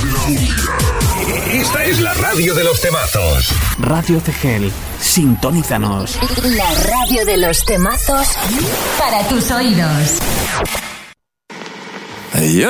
Esta es la radio de los temazos. Radio Cegel, sintonízanos. La radio de los temazos para tus oídos.